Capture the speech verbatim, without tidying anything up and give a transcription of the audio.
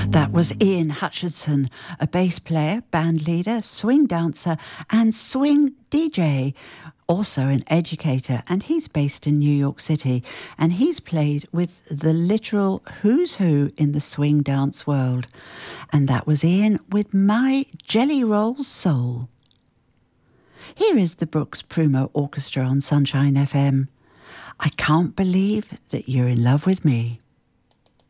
That was Ian Hutchinson, a bass player, band leader, swing dancer and swing D J, also an educator, and he's based in New York City, and he's played with the literal who's who in the swing dance world. And that was Ian with My Jelly Roll Soul. Here is the Brooks Prumo Orchestra on Sunshine F M. I can't believe that you're in love with me.